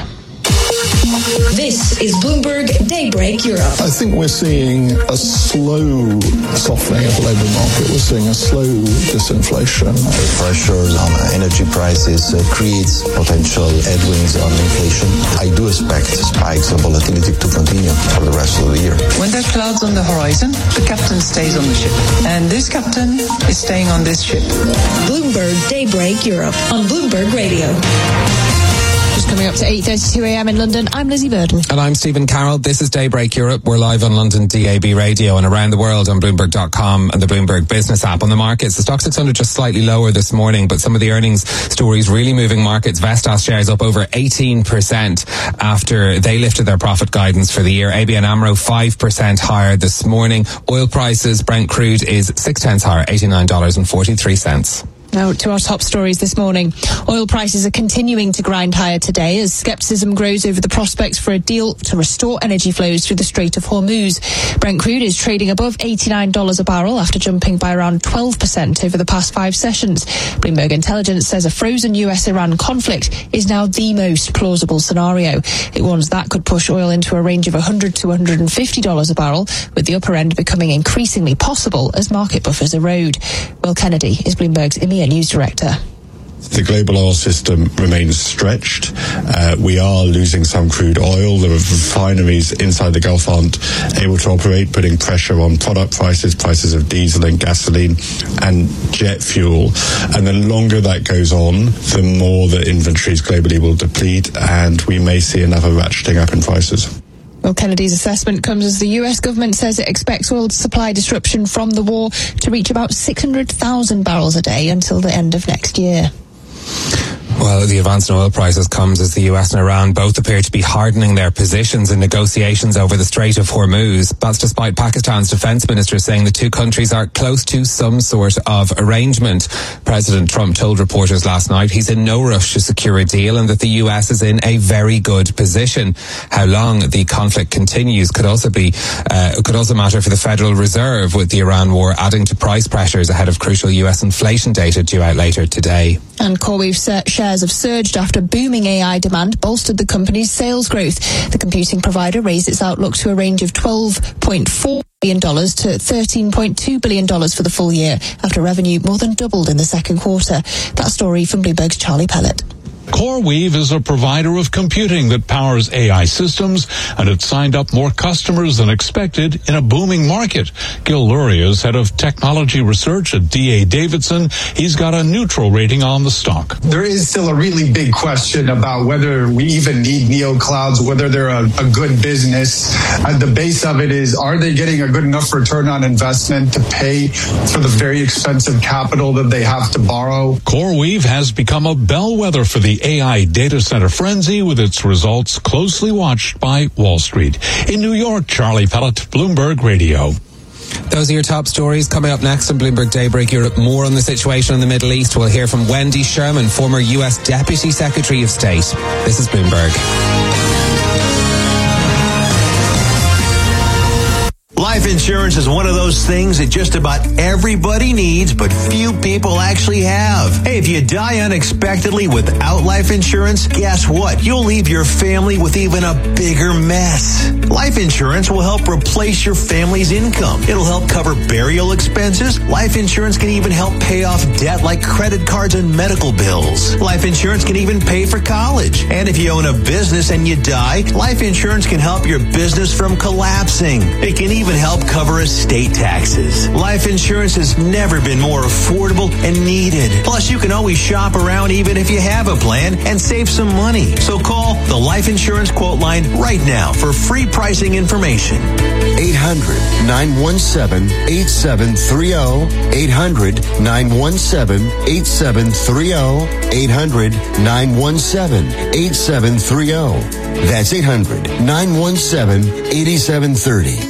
This is Bloomberg Daybreak Europe. I think we're seeing a slow softening of the labour market. We're seeing a slow disinflation. The pressures on energy prices uh, creates potential headwinds on inflation. I do expect spikes of volatility to continue for the rest of the year. When there are clouds on the horizon, the captain stays on the ship. And this captain is staying on this ship. Bloomberg Daybreak Europe on Bloomberg Radio. Just coming up to eight thirty-two a.m. in London, I'm Lizzie Burden. And I'm Stephen Carroll. This is Daybreak Europe. We're live on London D A B radio and around the world on Bloomberg dot com and the Bloomberg Business app. On the markets, the Stoxx six hundred just slightly lower this morning, but some of the earnings stories really moving markets. Vestas shares up over eighteen percent after they lifted their profit guidance for the year. A B N AMRO five percent higher this morning. Oil prices, Brent crude is six tenths higher, eighty-nine dollars and forty-three cents. Now to our top stories this morning. Oil prices are continuing to grind higher today as scepticism grows over the prospects for a deal to restore energy flows through the Strait of Hormuz. Brent crude is trading above eighty-nine dollars a barrel after jumping by around twelve percent over the past five sessions. Bloomberg Intelligence says a frozen U S Iran conflict is now the most plausible scenario. It warns that could push oil into a range of one hundred to one hundred fifty dollars a barrel, with the upper end becoming increasingly possible as market buffers erode. Will Kennedy is Bloomberg's EMEA News Director. The global oil system remains stretched. Uh, we are losing some crude oil. The refineries inside the Gulf aren't able to operate, putting pressure on product prices, prices of diesel and gasoline and jet fuel. And the longer that goes on, the more the inventories globally will deplete, and we may see another ratcheting up in prices. Well, Kennedy's assessment comes as the U S government says it expects oil supply disruption from the war to reach about six hundred thousand barrels a day until the end of next year. Well, the advance in oil prices comes as the U S and Iran both appear to be hardening their positions in negotiations over the Strait of Hormuz. That's despite Pakistan's defense minister saying the two countries are close to some sort of arrangement. President Trump told reporters last night he's in no rush to secure a deal and that the U S is in a very good position. How long the conflict continues could also be, uh, could also matter for the Federal Reserve, with the Iran war adding to price pressures ahead of crucial U S inflation data due out later today. And CoreWeave shares have surged after booming A I demand bolstered the company's sales growth. The computing provider raised its outlook to a range of twelve point four billion dollars to thirteen point two billion dollars for the full year, after revenue more than doubled in the second quarter. That story from Bloomberg's Charlie Pellet. CoreWeave is a provider of computing that powers A I systems, and it signed up more customers than expected in a booming market. Gil Luria is head of technology research at D A Davidson. He's got a neutral rating on the stock. There is still a really big question about whether we even need neoclouds, whether they're a, a good business. At the base of it is, are they getting a good enough return on investment to pay for the very expensive capital that they have to borrow? CoreWeave has become a bellwether for the A I data center frenzy, with its results closely watched by Wall Street. In New York, Charlie Pellet, Bloomberg Radio. Those are your top stories. Coming up next on Bloomberg Daybreak Europe, more on the situation in the Middle East. We'll hear from Wendy Sherman, former U S Deputy Secretary of State. This is Bloomberg. Life insurance is one of those things that just about everybody needs, but few people actually have. Hey, if you die unexpectedly without life insurance, guess what? You'll leave your family with even a bigger mess. Life insurance will help replace your family's income. It'll help cover burial expenses. Life insurance can even help pay off debt like credit cards and medical bills. Life insurance can even pay for college. And if you own a business and you die, life insurance can help your business from collapsing. It can even help cover estate taxes. Life insurance has never been more affordable and needed. Plus, you can always shop around even if you have a plan and save some money. So call the Life Insurance Quote Line right now for free pricing information. eight hundred, nine one seven, eight seven three zero. eight hundred, nine one seven, eight seven three zero. eight hundred, nine one seven, eight seven three zero. That's eight hundred, nine one seven, eight seven three zero.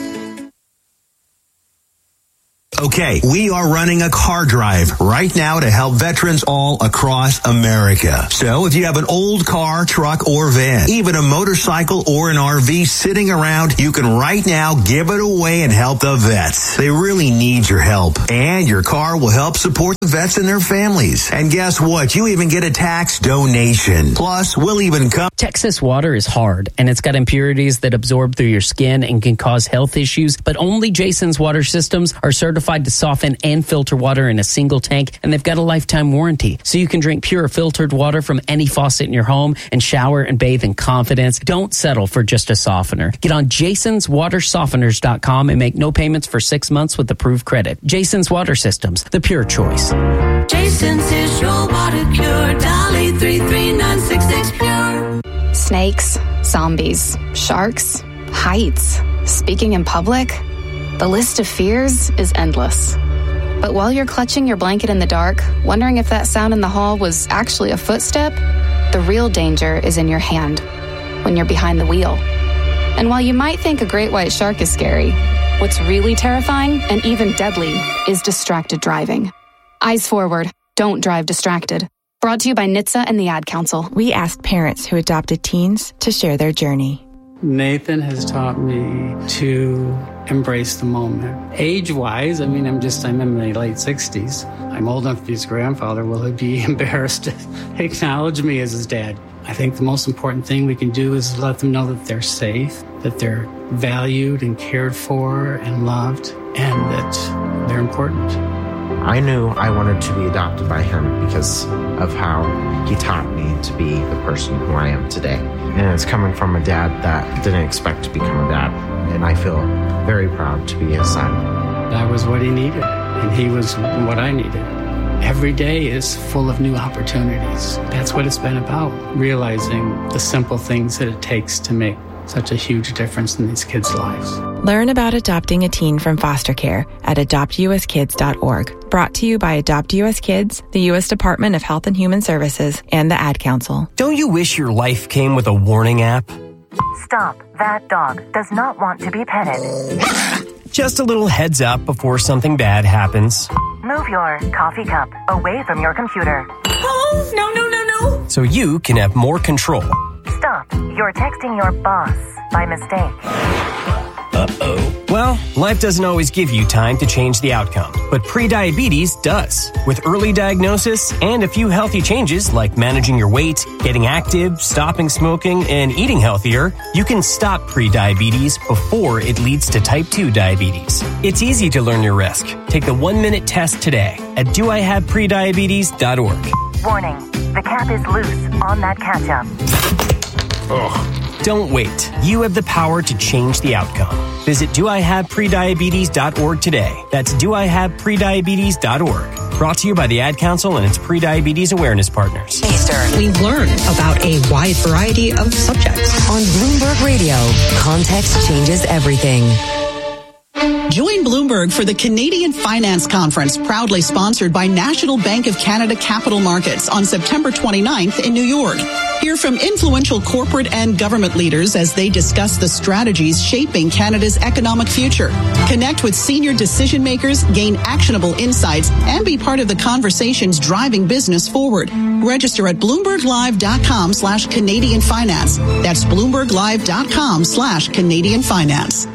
Okay, we are running a car drive right now to help veterans all across America. So if you have an old car, truck, or van, even a motorcycle or an R V sitting around, you can right now give it away and help the vets. They really need your help. And your car will help support the vets and their families. And guess what? You even get a tax donation. Plus, we'll even come... Texas water is hard, and it's got impurities that absorb through your skin and can cause health issues, but only Jason's water systems are certified to soften and filter water in a single tank, and they've got a lifetime warranty. So you can drink pure filtered water from any faucet in your home and shower and bathe in confidence. Don't settle for just a softener. Get on jasons water softeners dot com and make no payments for six months with approved credit. Jason's Water Systems, the pure choice. Jason's is your water cure. Dolly three three nine six six pure. Snakes, zombies, sharks, heights, speaking in public. The list of fears is endless. But while you're clutching your blanket in the dark, wondering if that sound in the hall was actually a footstep, the real danger is in your hand, when you're behind the wheel. And while you might think a great white shark is scary, what's really terrifying and even deadly is distracted driving. Eyes forward, don't drive distracted. Brought to you by N H T S A and the Ad Council. We asked parents who adopted teens to share their journey. Nathan has taught me to embrace the moment. Age-wise, I mean, I'm just, I'm in my late sixties. I'm old enough to be his grandfather. Will he be embarrassed to acknowledge me as his dad? I think the most important thing we can do is let them know that they're safe, that they're valued and cared for and loved, and that they're important. I knew I wanted to be adopted by him because of how he taught me to be the person who I am today. And it's coming from a dad that didn't expect to become a dad. And I feel very proud to be his son. I was what he needed, and he was what I needed. Every day is full of new opportunities. That's what it's been about, realizing the simple things that it takes to make such a huge difference in these kids' lives. Learn about adopting a teen from foster care at adopt u s kids dot org. Brought to you by Adopt U S Kids, the U S Department of Health and Human Services, and the Ad Council. Don't you wish your life came with a warning app? Stop. That dog does not want to be petted. Just a little heads up before something bad happens. Move your coffee cup away from your computer. Oh, no, no, no, no. So you can have more control. Stop. You're texting your boss by mistake. Uh-oh. Well, life doesn't always give you time to change the outcome, but prediabetes does. With early diagnosis and a few healthy changes like managing your weight, getting active, stopping smoking, and eating healthier, you can stop prediabetes before it leads to type two diabetes. It's easy to learn your risk. Take the one-minute test today at do I have prediabetes dot org. Warning, the cap is loose on that catch-up. Ugh. Don't wait. You have the power to change the outcome. Visit do I have prediabetes dot org today. That's do I have prediabetes dot org. Brought to you by the Ad Council and its pre-diabetes awareness partners. We learn about a wide variety of subjects. On Bloomberg Radio, context changes everything. Join Bloomberg for the Canadian Finance Conference, proudly sponsored by National Bank of Canada Capital Markets on September twenty-ninth in New York. Hear from influential corporate and government leaders as they discuss the strategies shaping Canada's economic future. Connect with senior decision makers, gain actionable insights, and be part of the conversations driving business forward. Register at bloomberglive.com slash Canadian Finance. That's bloomberglive.com slash Canadian Finance.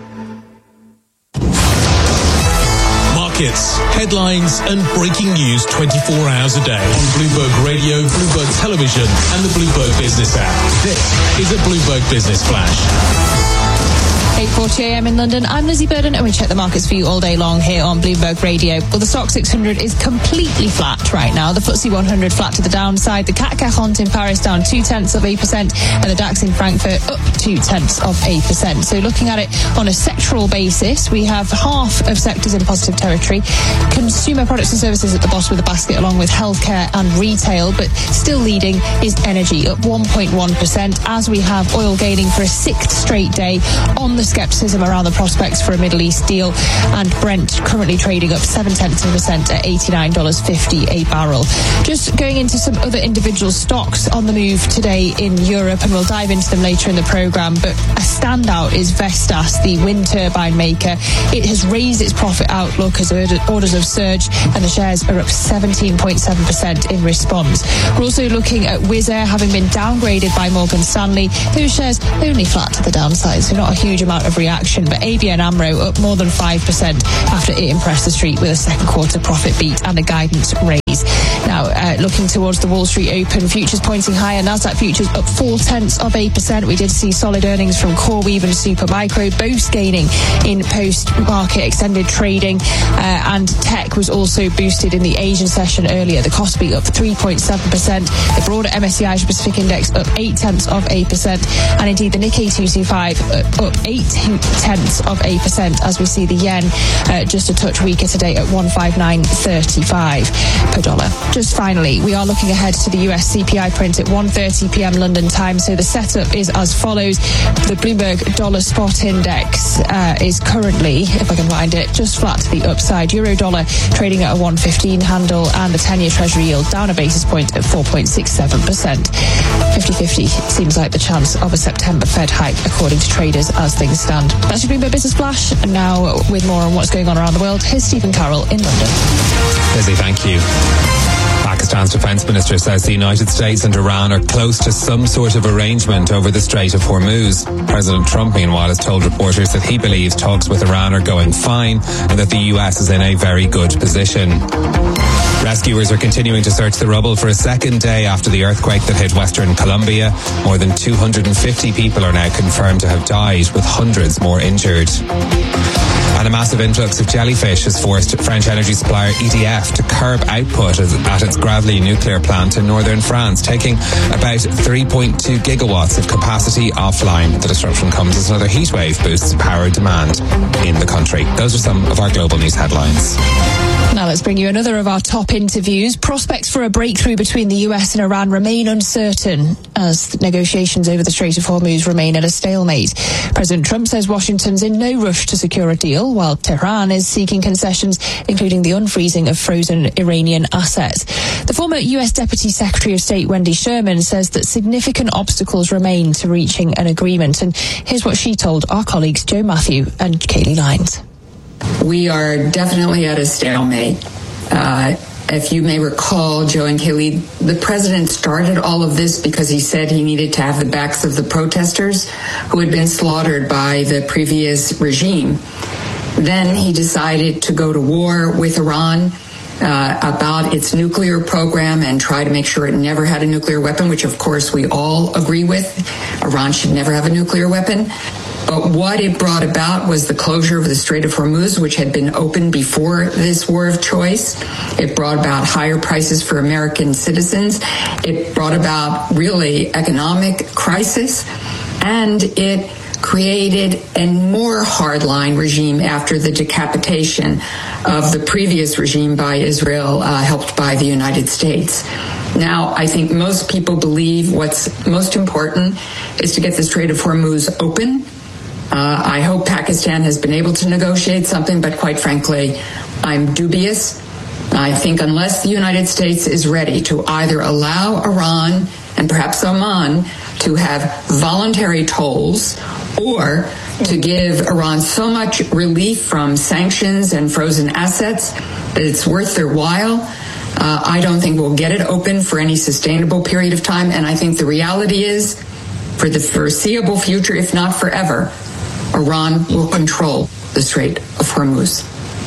Markets, headlines, and breaking news twenty-four hours a day on Bloomberg Radio, Bloomberg Television, and the Bloomberg Business app. This is a Bloomberg Business Flash. eight forty a.m. in London. I'm Lizzie Burden, and we check the markets for you all day long here on Bloomberg Radio. Well, the Stock six hundred is completely flat right now. The F T S E one hundred flat to the downside. The C A C quarante in Paris down two tenths of a percent, and the DAX in Frankfurt up two tenths of a percent. So looking at it on a sectoral basis, we have half of sectors in positive territory. Consumer products and services at the bottom of the basket, along with healthcare and retail, but still leading is energy, up one point one percent, as we have oil gaining for a sixth straight day on the scepticism around the prospects for a Middle East deal, and Brent currently trading up seven tenths of a percent at eighty-nine dollars fifty a barrel. Just going into some other individual stocks on the move today in Europe, and we'll dive into them later in the programme, but a standout is Vestas, the wind turbine maker. It has raised its profit outlook as orders have surged, and the shares are up seventeen point seven percent in response. We're also looking at Wizz Air having been downgraded by Morgan Stanley. Those shares only flat to the downside, so not a huge amount of reaction, but A B N AMRO up more than five percent after it impressed the street with a second quarter profit beat and a guidance raise. Now, uh, looking towards the Wall Street Open, futures pointing higher. Nasdaq futures up four tenths of a percent. We did see solid earnings from CoreWeave and Supermicro, both gaining in post-market extended trading, uh, and tech was also boosted in the Asian session earlier. The Kospi up three point seven percent. The broader M S C I Asia Pacific Index up eight tenths of a percent, and indeed the Nikkei two twenty-five up eight tenths of a percent, as we see the yen uh, just a touch weaker today at one fifty-nine thirty-five per dollar. Just finally, we are looking ahead to the U S C P I print at one thirty p.m. London time. So the setup is as follows. The Bloomberg Dollar Spot Index uh, is currently, if I can find it, just flat to the upside. Euro dollar trading at a one fifteen handle, and the ten-year Treasury yield down a basis point at four point six seven percent. fifty-fifty seems like the chance of a September Fed hike, according to traders, as things stand. That's your Bloomberg Business Flash. And now, with more on what's going on around the world, here's Stephen Carroll in London. Lizzie, thank you. Pakistan's defense minister says the United States and Iran are close to some sort of arrangement over the Strait of Hormuz. President Trump, meanwhile, has told reporters that he believes talks with Iran are going fine and that the U S is in a very good position. Rescuers are continuing to search the rubble for a second day after the earthquake that hit western Colombia. More than two hundred fifty people are now confirmed to have died, with hundreds more injured. And a massive influx of jellyfish has forced French energy supplier E D F to curb output at its Gravelines nuclear plant in northern France, taking about three point two gigawatts of capacity offline. The disruption comes as another heatwave boosts power demand in the country. Those are some of our global news headlines. Now let's bring you another of our top interviews. Prospects for a breakthrough between the U S and Iran remain uncertain as negotiations over the Strait of Hormuz remain at a stalemate. President Trump says Washington's in no rush to secure a deal, while Tehran is seeking concessions, including the unfreezing of frozen Iranian assets. The former U S Deputy Secretary of State Wendy Sherman says that significant obstacles remain to reaching an agreement. And here's what she told our colleagues Joe Matthew and Kaylee Lyons. We are definitely at a stalemate. Uh, if you may recall, Joe and Kaylee, the president started all of this because he said he needed to have the backs of the protesters who had been slaughtered by the previous regime. Then he decided to go to war with Iran uh, about its nuclear program and try to make sure it never had a nuclear weapon, which of course we all agree with. Iran should never have a nuclear weapon. But what it brought about was the closure of the Strait of Hormuz, which had been open before this war of choice. It brought about higher prices for American citizens. It brought about really economic crisis, and it created a more hardline regime after the decapitation of the previous regime by Israel, uh, helped by the United States. Now, I think most people believe what's most important is to get the Strait of Hormuz open. Uh, I hope Pakistan has been able to negotiate something, but quite frankly, I'm dubious. I think unless the United States is ready to either allow Iran and perhaps Oman to have voluntary tolls, or to give Iran so much relief from sanctions and frozen assets that it's worth their while, uh, I don't think we'll get it open for any sustainable period of time. And I think the reality is, for the foreseeable future, if not forever, Iran will control the Strait of Hormuz.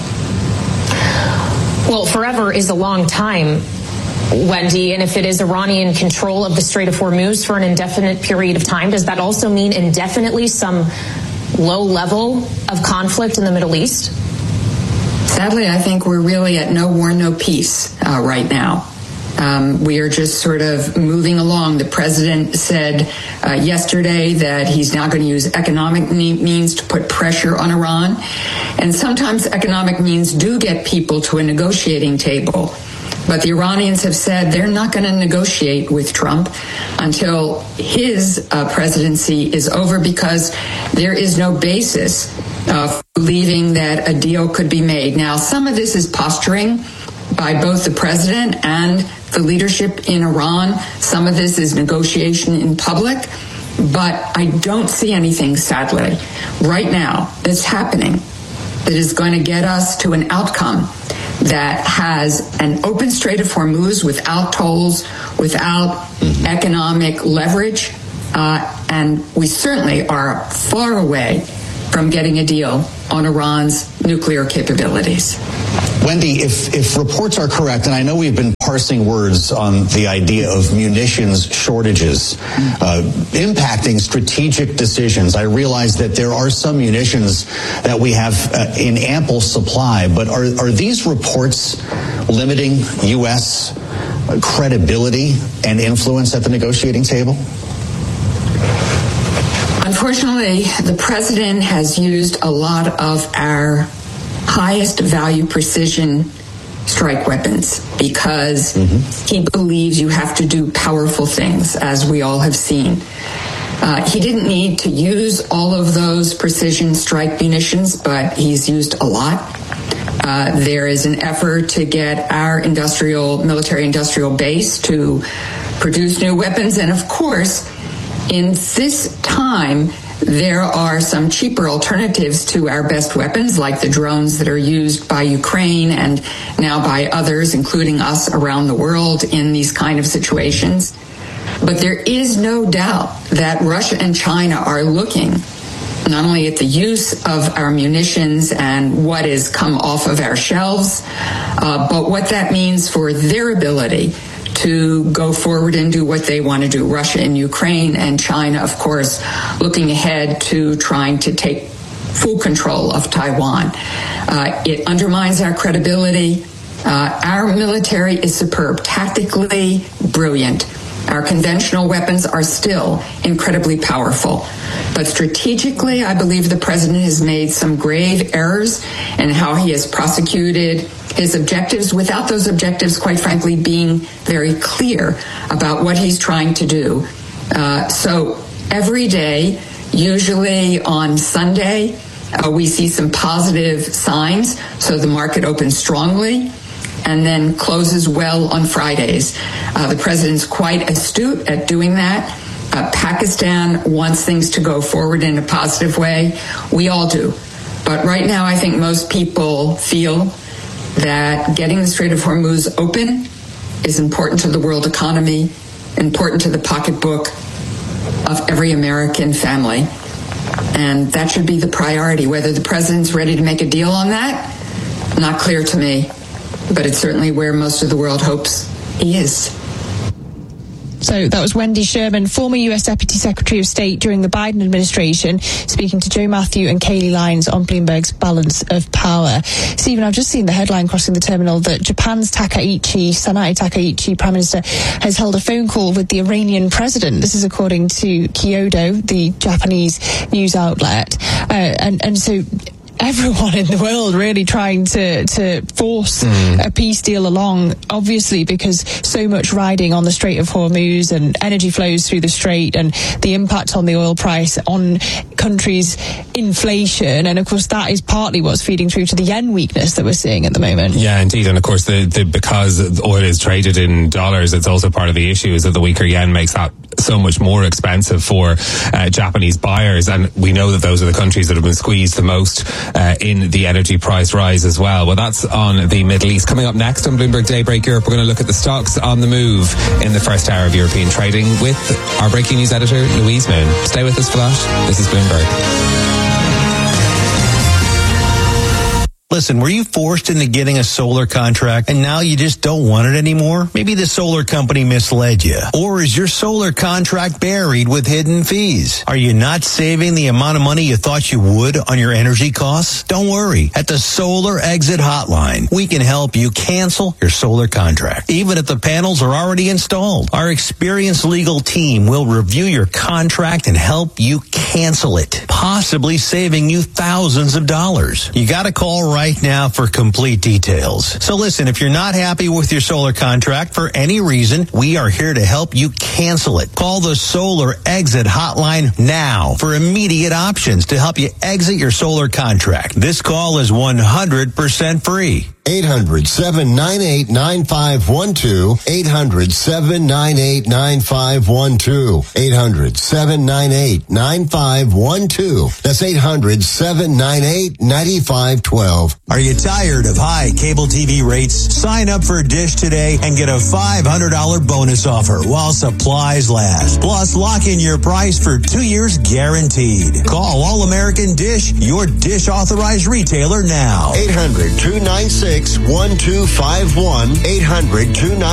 Well, forever is a long time, Wendy, and if it is Iranian control of the Strait of Hormuz for an indefinite period of time, does that also mean indefinitely some low level of conflict in the Middle East? Sadly, I think we're really at no war, no peace uh, right now. Um, we are just sort of moving along. The president said uh, yesterday that he's now going to use economic means to put pressure on Iran. And sometimes economic means do get people to a negotiating table. But the Iranians have said they're not going to negotiate with Trump until his uh, presidency is over, because there is no basis uh, for believing that a deal could be made. Now, some of this is posturing by both the president and the leadership in Iran. Some of this is negotiation in public, but I don't see anything, sadly, right now that's happening that is going to get us to an outcome that has an open Strait of Hormuz without tolls, without mm-hmm. economic leverage, uh, and we certainly are far away from getting a deal on Iran's nuclear capabilities. Wendy, if, if reports are correct, and I know we've been parsing words on the idea of munitions shortages uh, impacting strategic decisions, I realize that there are some munitions that we have uh, in ample supply, but are, are these reports limiting U S credibility and influence at the negotiating table? Unfortunately, the president has used a lot of our highest value precision strike weapons because mm-hmm. he believes you have to do powerful things, as we all have seen. Uh, he didn't need to use all of those precision strike munitions, but he's used a lot. Uh, there is an effort to get our industrial, military industrial base to produce new weapons. And of course, in this time, there are some cheaper alternatives to our best weapons, like the drones that are used by Ukraine and now by others, including us around the world in these kind of situations. But there is no doubt that Russia and China are looking not only at the use of our munitions and what has come off of our shelves, uh, but what that means for their ability to go forward and do what they want to do. Russia and Ukraine, and China, of course, looking ahead to trying to take full control of Taiwan. Uh, it undermines our credibility. Uh, our military is superb, tactically brilliant. Our conventional weapons are still incredibly powerful. But strategically, I believe the president has made some grave errors in how he has prosecuted his objectives without those objectives, quite frankly, being very clear about what he's trying to do. Uh, so every day, usually on Sunday, uh, we see some positive signs. So the market opens strongly and then closes well on Fridays. Uh, the president's quite astute at doing that. Uh, Pakistan wants things to go forward in a positive way. We all do. But right now, I think most people feel that getting the Strait of Hormuz open is important to the world economy, important to the pocketbook of every American family. And that should be the priority. Whether the president's ready to make a deal on that, not clear to me. But it's certainly where most of the world hopes he is. So that was Wendy Sherman, former U S Deputy Secretary of State during the Biden administration, speaking to Joe Matthew and Kayleigh Lyons on Bloomberg's Balance of Power. Stephen, I've just seen the headline crossing the terminal that Japan's Takaichi, Sanae Takaichi, Prime Minister, has held a phone call with the Iranian president. This is according to Kyodo, the Japanese news outlet. Uh, and, and so everyone in the world really trying to, to force mm. a peace deal along, obviously because so much riding on the Strait of Hormuz and energy flows through the Strait and the impact on the oil price on countries' inflation. And of course that is partly what's feeding through to the yen weakness that we're seeing at the moment. Yeah, indeed. And of course the, the because oil is traded in dollars, it's also part of the issue is that the weaker yen makes that so much more expensive for uh, Japanese buyers, and we know that those are the countries that have been squeezed the most uh, in the energy price rise as well. Well, that's on the Middle East. Coming up next on Bloomberg Daybreak Europe, we're going to look at the stocks on the move in the first hour of European trading with our breaking news editor, Louise Moon. Stay with us for that. This is Bloomberg. Listen, were you forced into getting a solar contract and now you just don't want it anymore? Maybe the solar company misled you. Or is your solar contract buried with hidden fees? Are you not saving the amount of money you thought you would on your energy costs? Don't worry. At the Solar Exit Hotline, we can help you cancel your solar contract, even if the panels are already installed. Our experienced legal team will review your contract and help you cancel it, possibly saving you thousands of dollars. You got to call right now for complete details. So listen, if you're not happy with your solar contract for any reason, we are here to help you cancel it. Call the Solar Exit Hotline now for immediate options to help you exit your solar contract. This call is one hundred percent free. eight hundred, seven nine eight, nine five one two. eight hundred, seven nine eight, nine five one two. eight hundred, seven nine eight, nine five one two. That's eight hundred, seven nine eight, nine five one two. Are you tired of high cable T V rates? Sign up for Dish today and get a five hundred dollars bonus offer while supplies last. Plus, lock in your price for two years guaranteed. Call All American Dish, your Dish authorized retailer now. eight hundred, two nine six, one two five one. eight hundred, two nine six